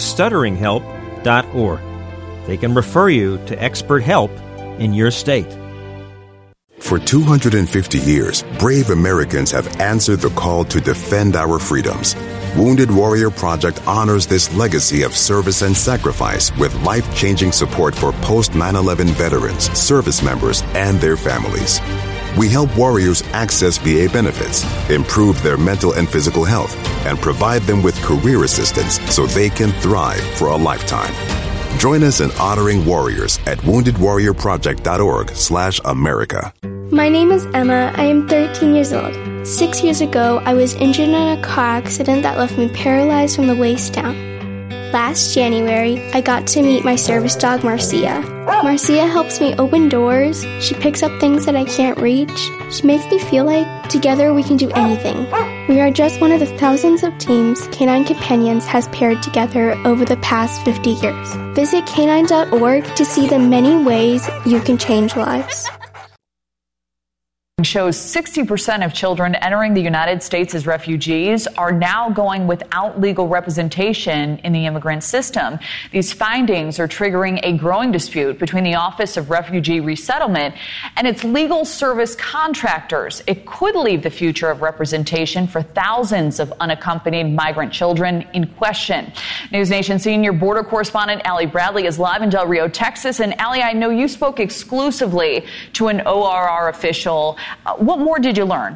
stutteringhelp.org. They can refer you to expert help in your state. For 250 years, brave Americans have answered the call to defend our freedoms. Wounded Warrior Project honors this legacy of service and sacrifice with life-changing support for post-9/11 veterans, service members, and their families. We help warriors access VA benefits, improve their mental and physical health, and provide them with career assistance so they can thrive for a lifetime. Join us in honoring warriors at woundedwarriorproject.org/America. My name is Emma. I am 13 years old. 6 years ago, I was injured in a car accident that left me paralyzed from the waist down. Last January, I got to meet my service dog, Marcia. Marcia helps me open doors. She picks up things that I can't reach. She makes me feel like together we can do anything. We are just one of the thousands of teams Canine Companions has paired together over the past 50 years. Visit canine.org to see the many ways you can change lives. Shows 60% of children entering the United States as refugees are now going without legal representation in the immigrant system. These findings are triggering a growing dispute between the Office of Refugee Resettlement and its legal service contractors. It could leave the future of representation for thousands of unaccompanied migrant children in question. News Nation senior border correspondent Allie Bradley is live in Del Rio, Texas. And Allie, I know you spoke exclusively to an ORR official. What more did you learn?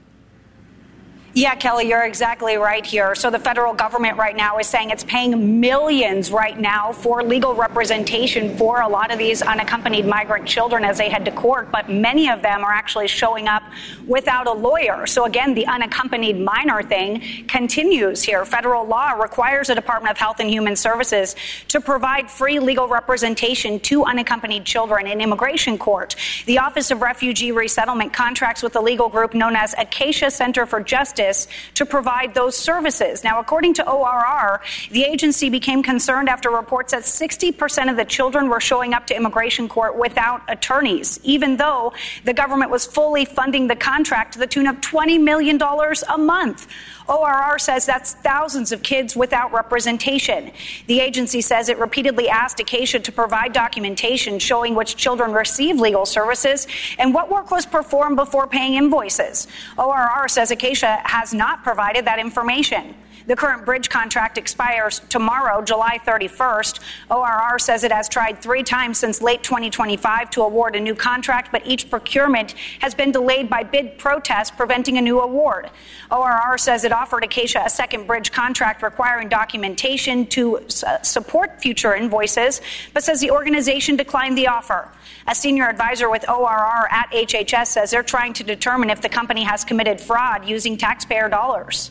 Yeah, Kelly, you're exactly right here. So the federal government right now is saying it's paying millions right now for legal representation for a lot of these unaccompanied migrant children as they head to court. But many of them are actually showing up without a lawyer. So again, the unaccompanied minor thing continues here. Federal law requires the Department of Health and Human Services to provide free legal representation to unaccompanied children in immigration court. The Office of Refugee Resettlement contracts with a legal group known as Acacia Center for Justice to provide those services. Now, according to ORR, the agency became concerned after reports that 60% of the children were showing up to immigration court without attorneys, even though the government was fully funding the contract to the tune of $20 million a month. ORR says that's thousands of kids without representation. The agency says it repeatedly asked Acacia to provide documentation showing which children receive legal services and what work was performed before paying invoices. ORR says Acacia has not provided that information. The current bridge contract expires tomorrow, July 31st. ORR says it has tried 3 times since late 2025 to award a new contract, but each procurement has been delayed by bid protests, preventing a new award. ORR says it offered Acacia a second bridge contract requiring documentation to support future invoices, but says the organization declined the offer. A senior advisor with ORR at HHS says they're trying to determine if the company has committed fraud using taxpayer dollars.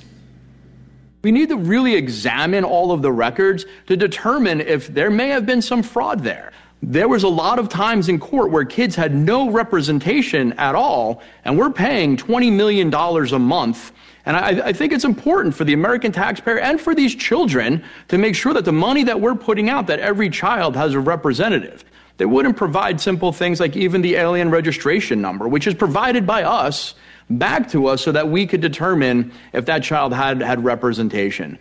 We need to really examine all of the records to determine if there may have been some fraud there. There was a lot of times in court where kids had no representation at all, and we're paying $20 million a month. And I think it's important for the American taxpayer and for these children to make sure that the money that we're putting out, that every child has a representative. They wouldn't provide simple things like even the alien registration number, which is provided by us, back to us so that we could determine if that child had representation.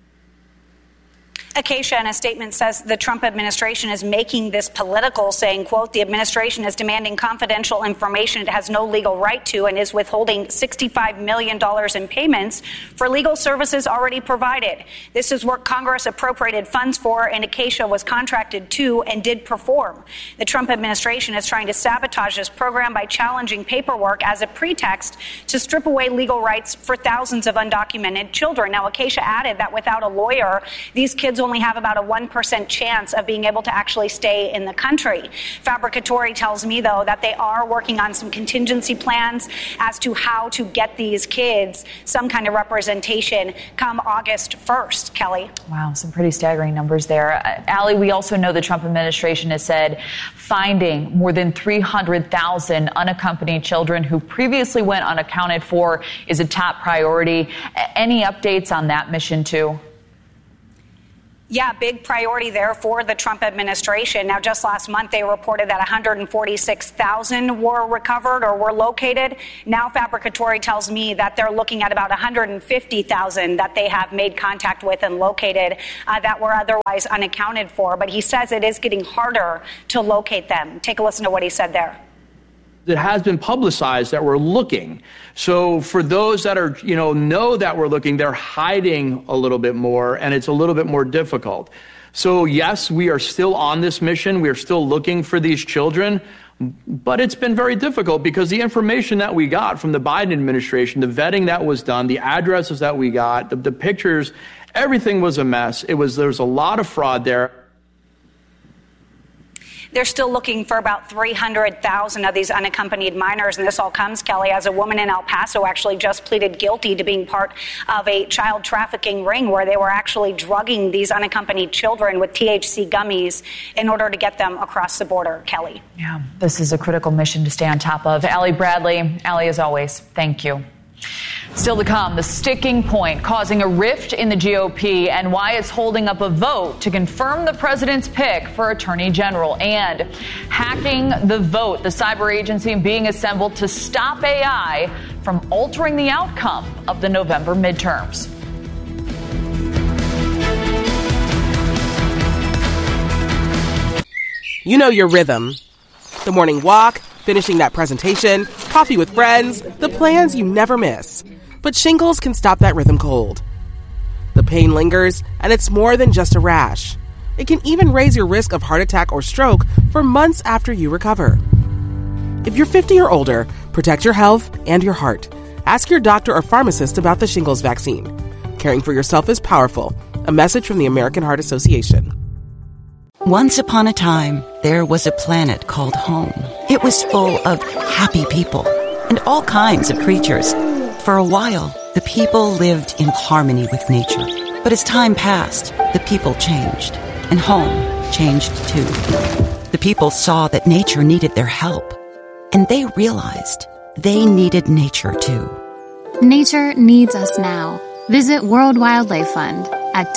Acacia, in a statement, says the Trump administration is making this political, saying, quote, the administration is demanding confidential information it has no legal right to and is withholding $65 million in payments for legal services already provided. This is work Congress appropriated funds for and Acacia was contracted to and did perform. The Trump administration is trying to sabotage this program by challenging paperwork as a pretext to strip away legal rights for thousands of undocumented children. Now, Acacia added that without a lawyer, these kids only have about a 1% chance of being able to actually stay in the country. Fabricatory tells me, though, that they are working on some contingency plans as to how to get these kids some kind of representation come August 1st. Kelly. Wow, some pretty staggering numbers there. Allie, we also know the Trump administration has said finding more than 300,000 unaccompanied children who previously went unaccounted for is a top priority. Any updates on that mission, too? Yeah, big priority there for the Trump administration. Now, just last month, they reported that 146,000 were recovered or were located. Now, Fabricatory tells me that they're looking at about 150,000 that they have made contact with and located that were otherwise unaccounted for. But he says it is getting harder to locate them. Take a listen to what he said there. It has been publicized that we're looking. So for those that are, know that we're looking, they're hiding a little bit more, and it's a little bit more difficult. So yes, we are still on this mission. We are still looking for these children, but it's been very difficult because the information that we got from the Biden administration, the vetting that was done, the addresses that we got, the pictures, everything was a mess. There was a lot of fraud there. They're still looking for about 300,000 of these unaccompanied minors. And this all comes, Kelly, as a woman in El Paso actually just pleaded guilty to being part of a child trafficking ring where they were actually drugging these unaccompanied children with THC gummies in order to get them across the border. Kelly. Yeah, this is a critical mission to stay on top of. Allie Bradley, Allie, as always, thank you. Still to come, the sticking point causing a rift in the GOP and why it's holding up a vote to confirm the president's pick for attorney general, and hacking the vote, the cyber agency being assembled to stop AI from altering the outcome of the November midterms. You know your rhythm. The morning walk, finishing that presentation, coffee with friends, the plans you never miss. But shingles can stop that rhythm cold. The pain lingers, and it's more than just a rash. It can even raise your risk of heart attack or stroke for months after you recover. If you're 50 or older, protect your health and your heart. Ask your doctor or pharmacist about the shingles vaccine. Caring for yourself is powerful. A message from the American Heart Association. Once upon a time, there was a planet called home. It was full of happy people and all kinds of creatures. For a while, the people lived in harmony with nature. But as time passed, the people changed, and home changed too. The people saw that nature needed their help, and they realized they needed nature too. Nature needs us now. Visit World Wildlife Fund at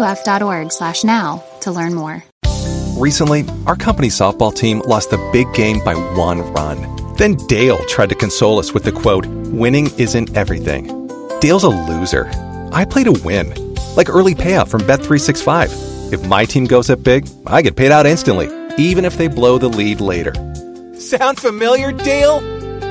WWF.org/now to learn more. Recently, our company softball team lost the big game by 1 run. Then Dale tried to console us with the quote, "Winning isn't everything." Dale's a loser. I play to win. Like early payout from Bet365. If my team goes up big, I get paid out instantly, even if they blow the lead later. Sound familiar, Dale?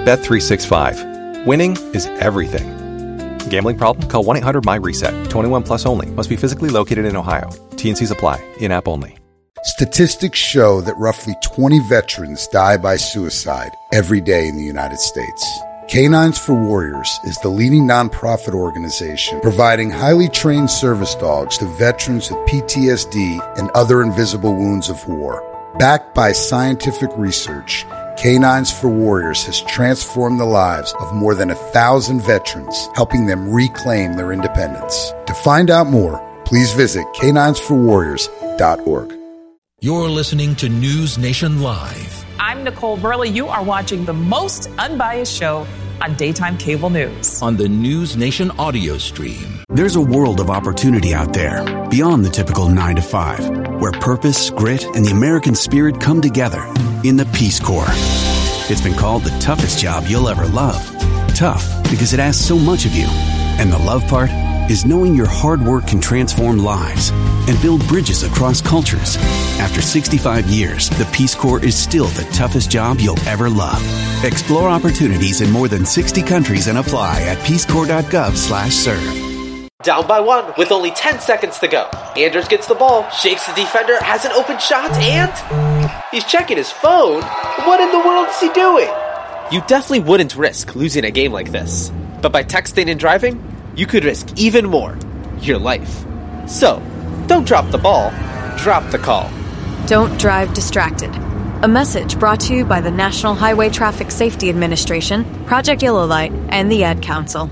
Bet365. Winning is everything. Gambling problem? Call 1-800-MY-RESET. 21 plus only. Must be physically located in Ohio. T&Cs apply. In-app only. Statistics show that roughly 20 veterans die by suicide every day in the United States. Canines for Warriors is the leading nonprofit organization providing highly trained service dogs to veterans with PTSD and other invisible wounds of war. Backed by scientific research, Canines for Warriors has transformed the lives of more than 1,000 veterans, helping them reclaim their independence. To find out more, please visit caninesforwarriors.org. You're listening to News Nation Live. I'm Nicole Burley. You are watching the most unbiased show on daytime cable news. On the News Nation audio stream. There's a world of opportunity out there, beyond the typical 9 to 5, where purpose, grit, and the American spirit come together in the Peace Corps. It's been called the toughest job you'll ever love. Tough because it asks so much of you. And the love part is knowing your hard work can transform lives and build bridges across cultures. After 65 years, the Peace Corps is still the toughest job you'll ever love. Explore opportunities in more than 60 countries and apply at peacecorps.gov/serve. Down by 1 with only 10 seconds to go. Anders gets the ball, shakes the defender, has an open shot, and he's checking his phone. What in the world is he doing? You definitely wouldn't risk losing a game like this. But by texting and driving, you could risk even more, your life. So, don't drop the ball, drop the call. Don't drive distracted. A message brought to you by the National Highway Traffic Safety Administration, Project Yellow Light, and the Ad Council.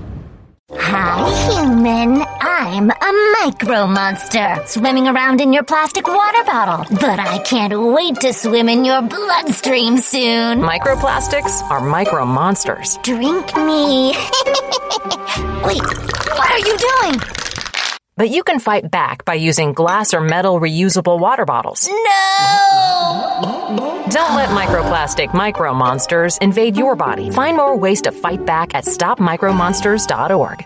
Hi, human. I'm a micro monster swimming around in your plastic water bottle. But I can't wait to swim in your bloodstream soon. Microplastics are micro monsters. Drink me. Wait, what are you doing? But you can fight back by using glass or metal reusable water bottles. No! Don't let microplastic micro-monsters invade your body. Find more ways to fight back at stopmicromonsters.org.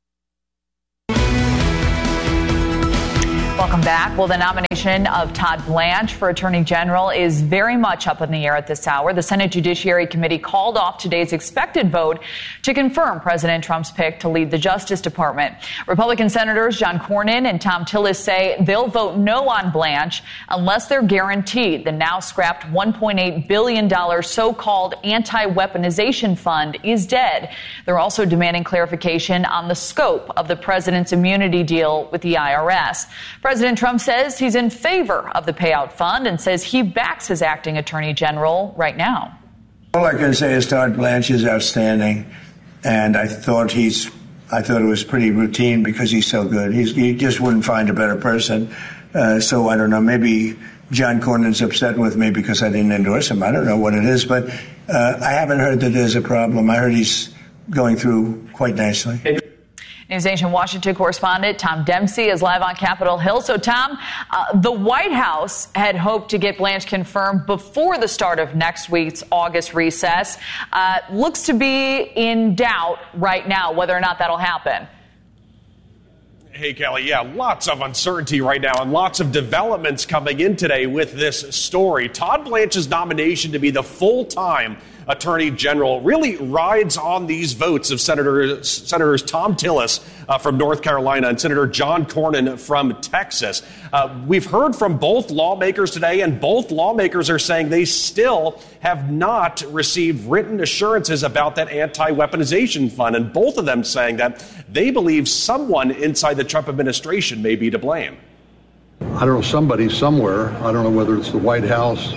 Welcome back. Well, the nomination of Todd Blanche for Attorney General is very much up in the air at this hour. The Senate Judiciary Committee called off today's expected vote to confirm President Trump's pick to lead the Justice Department. Republican Senators John Cornyn and Thom Tillis say they'll vote no on Blanche unless they're guaranteed the now scrapped $1.8 billion so-called anti-weaponization fund is dead. They're also demanding clarification on the scope of the president's immunity deal with the IRS. President Trump says he's in favor of the payout fund and says he backs his acting attorney general right now. All I can say is Todd Blanche is outstanding, and I thought it was pretty routine because he's so good. He just wouldn't find a better person. So I don't know. Maybe John Cornyn's upset with me because I didn't endorse him. I don't know what it is, but I haven't heard that there's a problem. I heard he's going through quite nicely. NewsNation Washington correspondent Tom Dempsey is live on Capitol Hill. So, Tom, the White House had hoped to get Blanche confirmed before the start of next week's August recess. Looks to be in doubt right now whether or not that'll happen. Hey, Kelly, yeah, lots of uncertainty right now and lots of developments coming in today with this story. Todd Blanche's nomination to be the full-time Attorney General really rides on these votes of Senators Thom Tillis from North Carolina and Senator John Cornyn from Texas. We've heard from both lawmakers today, and both lawmakers are saying they still have not received written assurances about that anti-weaponization fund, and both of them saying that they believe someone inside the Trump administration may be to blame. I don't know, somebody somewhere, I don't know whether it's the White House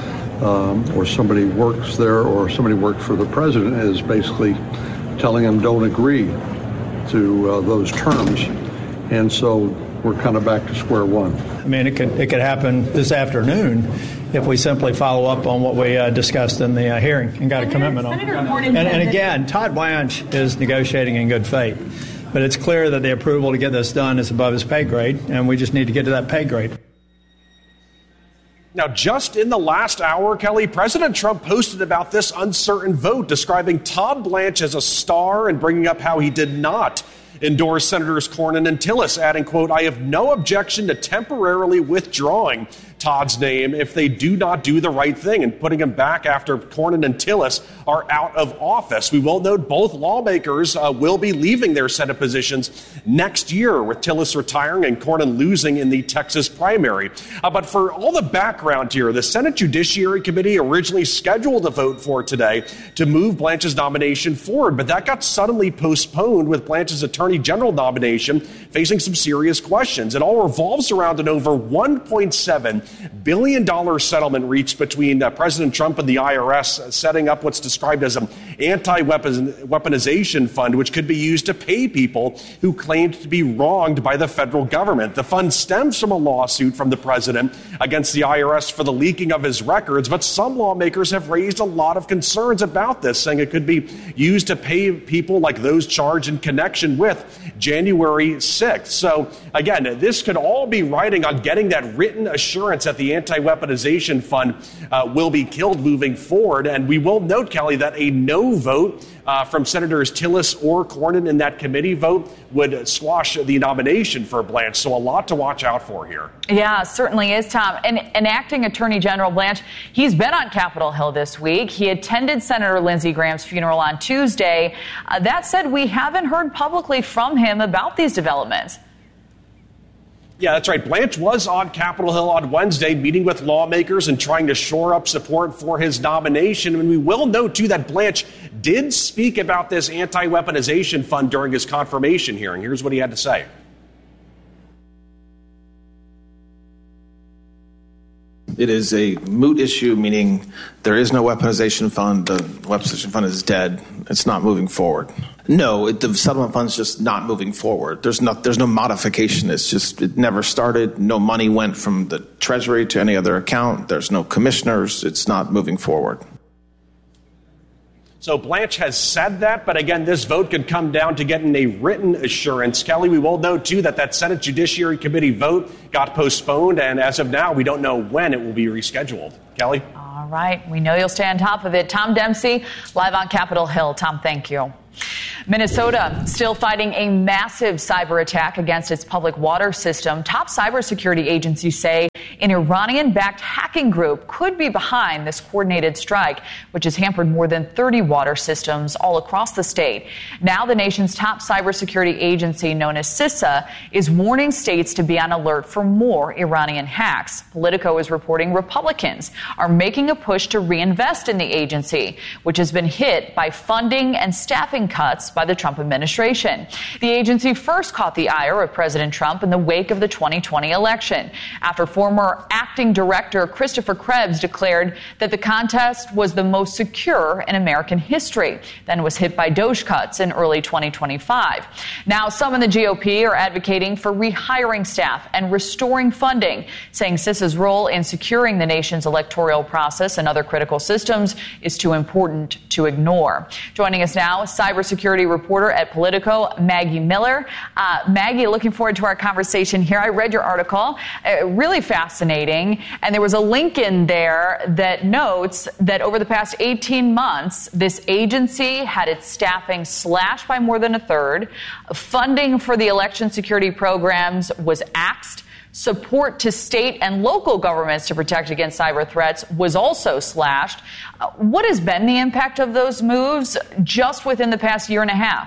or somebody works there or somebody works for the president, is basically telling him don't agree to those terms. And so we're kind of back to square one. I mean, it could happen this afternoon if we simply follow up on what we discussed in the hearing and got a commitment on. And again, Todd Blanche is negotiating in good faith. But it's clear that the approval to get this done is above his pay grade, and we just need to get to that pay grade. Now, just in the last hour, Kelly, President Trump posted about this uncertain vote, describing Todd Blanche as a star and bringing up how he did not endorse Senators Cornyn and Tillis, adding, quote, "I have no objection to temporarily withdrawing Todd's name if they do not do the right thing," and putting him back after Cornyn and Tillis are out of office. We will note both lawmakers will be leaving their Senate positions next year, with Tillis retiring and Cornyn losing in the Texas primary. But for all the background here, the Senate Judiciary Committee originally scheduled a vote for today to move Blanche's nomination forward, but that got suddenly postponed with Blanche's Attorney General nomination facing some serious questions. It all revolves around an over $1.7 billion settlement reached between President Trump and the IRS, setting up what's described as an anti-weaponization fund, which could be used to pay people who claimed to be wronged by the federal government. The fund stems from a lawsuit from the president against the IRS for the leaking of his records, but some lawmakers have raised a lot of concerns about this, saying it could be used to pay people like those charged in connection with January 6th. So, again, this could all be riding on getting that written assurance that the anti-weaponization fund will be killed moving forward. And we will note, Kelly, that a no vote from Senators Tillis or Cornyn in that committee vote would squash the nomination for Blanche. So a lot to watch out for here. Yeah, certainly is, Tom. And acting Attorney General Blanche, he's been on Capitol Hill this week. He attended Senator Lindsey Graham's funeral on Tuesday. That said, we haven't heard publicly from him about these developments. Yeah, that's right. Blanche was on Capitol Hill on Wednesday, meeting with lawmakers and trying to shore up support for his nomination. And we will note, too, that Blanche did speak about this anti-weaponization fund during his confirmation hearing. Here's what he had to say. It is a moot issue, meaning there is no weaponization fund. The weaponization fund is dead. It's not moving forward. No, the settlement fund's just not moving forward. There's no modification. It's just, it never started. No money went from the Treasury to any other account. There's no commissioners. It's not moving forward. So Blanche has said that, but again, this vote could come down to getting a written assurance. Kelly, we will note, too, that Senate Judiciary Committee vote got postponed, and as of now, we don't know when it will be rescheduled. Kelly? All right. We know you'll stay on top of it. Tom Dempsey, live on Capitol Hill. Tom, thank you. Minnesota still fighting a massive cyber attack against its public water system. Top cybersecurity agencies say an Iranian-backed hacking group could be behind this coordinated strike, which has hampered more than 30 water systems all across the state. Now the nation's top cybersecurity agency, known as CISA, is warning states to be on alert for more Iranian hacks. Politico is reporting Republicans are making a push to reinvest in the agency, which has been hit by funding and staffing cuts by the Trump administration. The agency first caught the ire of President Trump in the wake of the 2020 election, after former acting director Christopher Krebs declared that the contest was the most secure in American history, then was hit by DOJ cuts in early 2025. Now, some in the GOP are advocating for rehiring staff and restoring funding, saying CISA's role in securing the nation's electoral process and other critical systems is too important to ignore. Joining us now, cybersecurity reporter at Politico, Maggie Miller. Maggie, looking forward to our conversation here. I read your article, really fascinating, and there was a link in there that notes that over the past 18 months, this agency had its staffing slashed by more than a third. Funding for the election security programs was axed. Support to state and local governments to protect against cyber threats was also slashed. What has been the impact of those moves just within the past year and a half?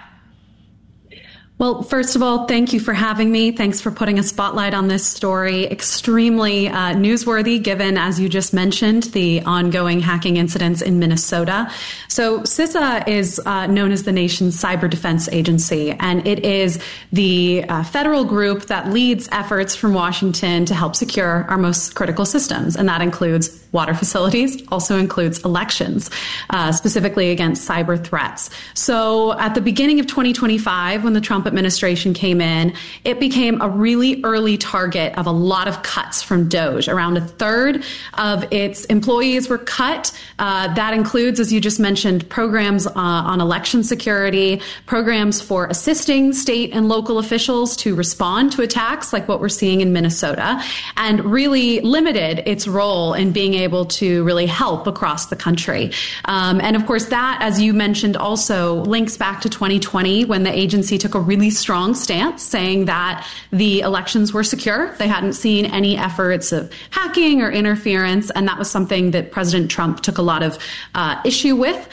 Well, first of all, thank you for having me. Thanks for putting a spotlight on this story. Extremely newsworthy, given, as you just mentioned, the ongoing hacking incidents in Minnesota. So CISA is known as the nation's cyber defense agency, and it is the federal group that leads efforts from Washington to help secure our most critical systems, and that includes water facilities, also includes elections, specifically against cyber threats. So at the beginning of 2025, when the Trump administration came in, it became a really early target of a lot of cuts from DOJ. Around a third of its employees were cut. That includes, as you just mentioned, programs on election security, programs for assisting state and local officials to respond to attacks like what we're seeing in Minnesota, and really limited its role in being able to really help across the country. And of course, that, as you mentioned, also links back to 2020 when the agency took a really strong stance saying that the elections were secure. They hadn't seen any efforts of hacking or interference, and that was something that President Trump took a lot of issue with.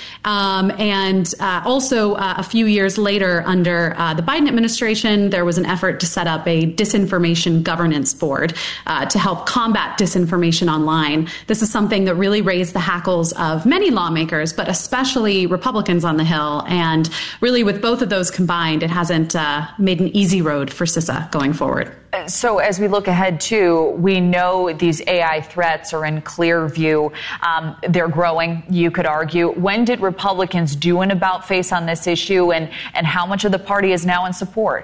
And also a few years later, under the Biden administration, there was an effort to set up a disinformation governance board to help combat disinformation online. This is something that really raised the hackles of many lawmakers, but especially Republicans on the Hill. And really, with both of those combined, it hasn't made an easy road for CISA going forward. So as we look ahead, too, we know these AI threats are in clear view. They're growing, you could argue. When did Republicans do an about-face on this issue, and how much of the party is now in support?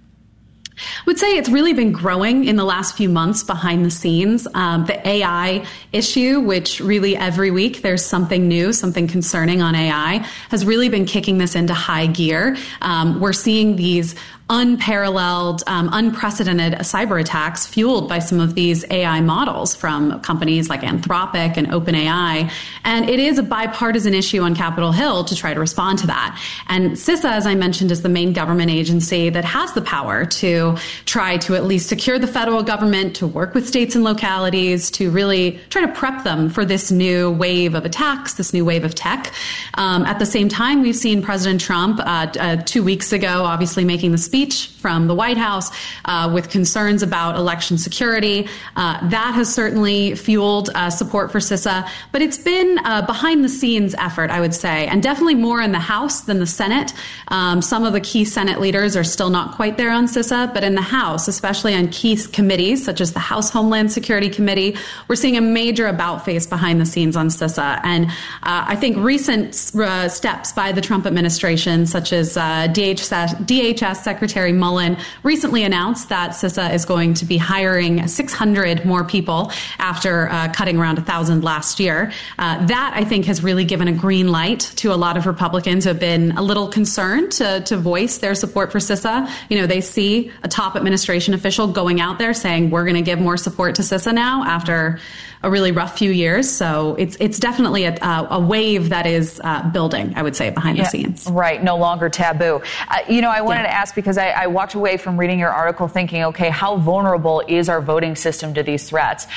I would say it's really been growing in the last few months behind the scenes. The AI issue, which really every week there's something new, something concerning on AI, has really been kicking this into high gear. We're seeing these unparalleled, unprecedented cyber attacks fueled by some of these AI models from companies like Anthropic and OpenAI. And it is a bipartisan issue on Capitol Hill to try to respond to that. And CISA, as I mentioned, is the main government agency that has the power to try to at least secure the federal government, to work with states and localities, to really try to prep them for this new wave of attacks, this new wave of tech. At the same time, we've seen President Trump 2 weeks ago, obviously making the speech from the White House with concerns about election security. That has certainly fueled support for CISA, but it's been a behind-the-scenes effort, I would say, and definitely more in the House than the Senate. Some of the key Senate leaders are still not quite there on CISA, but in the House, especially on key committees such as the House Homeland Security Committee, we're seeing a major about-face behind the scenes on CISA. And I think recent steps by the Trump administration, such as DHS Secretary Secretary Mullen recently announced that CISA is going to be hiring 600 more people after cutting around 1,000 last year. That, I think, has really given a green light to a lot of Republicans who have been a little concerned to voice their support for CISA. You know, they see a top administration official going out there saying, we're going to give more support to CISA now after a really rough few years. So it's definitely a wave that is building, I would say, behind the scenes. Right. No longer taboo. I wanted to ask, because I walked away from reading your article thinking, okay, how vulnerable is our voting system to these threats?